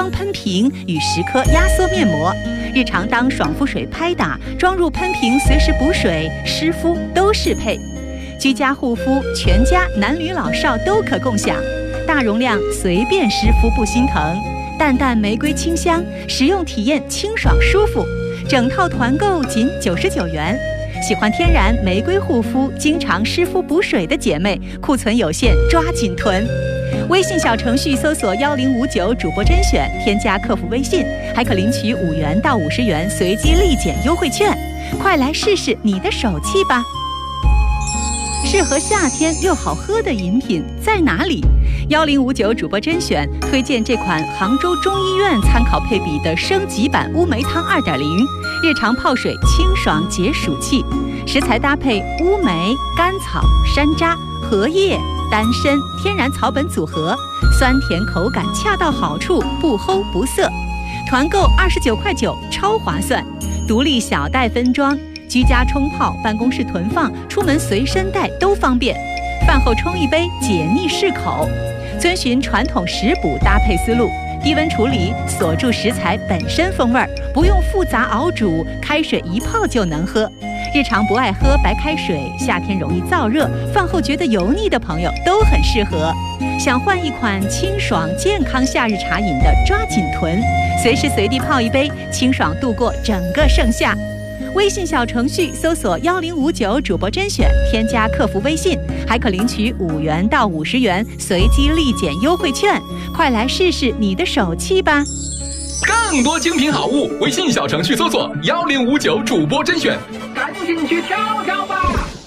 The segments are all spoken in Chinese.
喷瓶与10颗压缩面膜。日常当爽肤水拍打，装入喷瓶随时补水，湿敷都适配。居家护肤，全家男女老少都可共享，大容量随便湿敷不心疼。淡淡玫瑰清香，使用体验清爽舒服。整套团购仅99元。喜欢天然玫瑰护肤，经常湿敷补水的姐妹，库存有限，抓紧囤。微信小程序搜索1059主播甄选，添加客服微信，还可领取5元到50元随机立减优惠券。快来试试你的手气吧！适合夏天又好喝的饮品在哪里？1059主播甄选推荐这款杭州中医院参考配比的升级版乌梅汤2.0，日常泡水清爽解暑气。食材搭配乌梅、甘草、山楂、荷叶、丹参天然草本组合，酸甜口感恰到好处，不齁不涩。团购29.9块，超划算。独立小袋分装，居家冲泡、办公室囤放、出门随身带都方便。饭后冲一杯，解腻适口。遵循传统食补搭配思路，低温处理，锁住食材本身风味，不用复杂熬煮，开水一泡就能喝。日常不爱喝白开水，夏天容易燥热，饭后觉得油腻的朋友都很适合。想换一款清爽健康夏日茶饮的，抓紧囤，随时随地泡一杯，清爽度过整个盛夏。微信小程序搜索1059主播甄选，添加客服微信，还可领取5元到50元随机立减优惠券。快来试试你的手气吧！ 更多精品好物，微信小程序搜索1059主播甄选，赶紧去挑挑吧！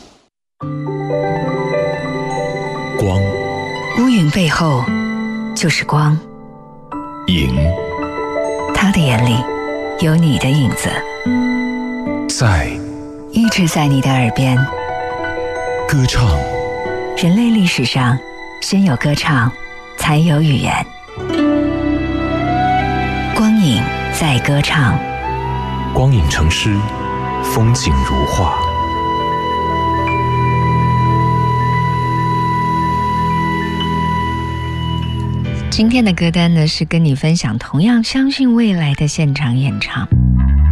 光， 乌云背后就是光。 影， 他的眼里有你的影子，一直在你的耳边。 歌唱， 人类历史上先有歌唱，才有语言。光影在歌唱， 光影成诗，风景如画。 今天的歌单呢，是跟你分享同样相信未来的现场演唱。